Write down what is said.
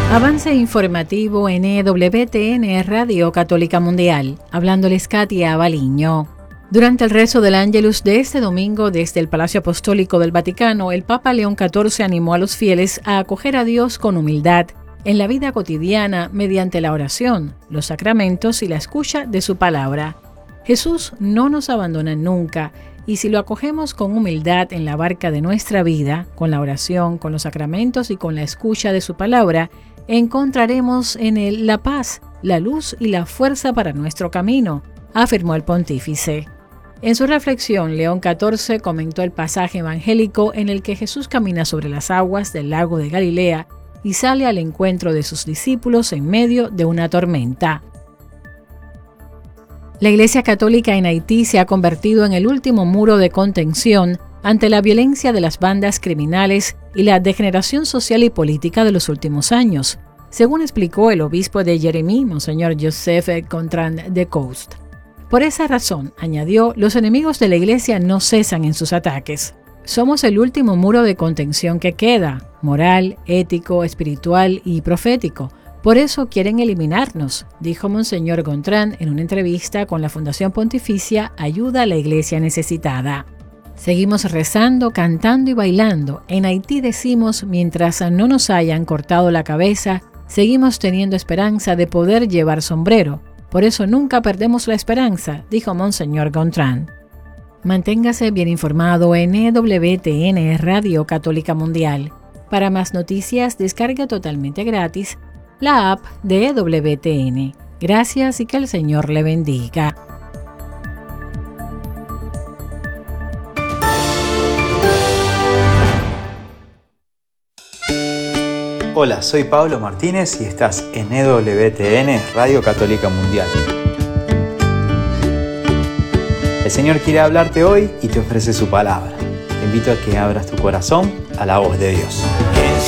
Avance informativo en EWTN Radio Católica Mundial. Hablándoles Katia Baliño. Durante el rezo del Ángelus de este domingo desde el Palacio Apostólico del Vaticano, el Papa León XIV animó a los fieles a acoger a Dios con humildad en la vida cotidiana mediante la oración, los sacramentos y la escucha de su palabra. Jesús no nos abandona nunca, y si lo acogemos con humildad en la barca de nuestra vida, con la oración, con los sacramentos y con la escucha de su palabra, encontraremos en él la paz, la luz y la fuerza para nuestro camino, afirmó el pontífice. En su reflexión, León XIV comentó el pasaje evangélico en el que Jesús camina sobre las aguas del lago de Galilea y sale al encuentro de sus discípulos en medio de una tormenta. La Iglesia Católica en Haití se ha convertido en el último muro de contención ante la violencia de las bandas criminales y la degeneración social y política de los últimos años, según explicó el obispo de Jérémie, Monseñor Joseph Gontran de Coast. Por esa razón, añadió, los enemigos de la Iglesia no cesan en sus ataques. Somos el último muro de contención que queda, moral, ético, espiritual y profético. Por eso quieren eliminarnos, dijo Monseñor Gontran en una entrevista con la Fundación Pontificia Ayuda a la Iglesia Necesitada. Seguimos rezando, cantando y bailando. En Haití decimos, mientras no nos hayan cortado la cabeza, seguimos teniendo esperanza de poder llevar sombrero. Por eso nunca perdemos la esperanza, dijo Monseñor Gontran. Manténgase bien informado en EWTN Radio Católica Mundial. Para más noticias, descarga totalmente gratis la app de EWTN. Gracias y que el Señor le bendiga. Hola, soy Pablo Martínez y estás en EWTN Radio Católica Mundial. El Señor quiere hablarte hoy y te ofrece su palabra. Te invito a que abras tu corazón a la voz de Dios.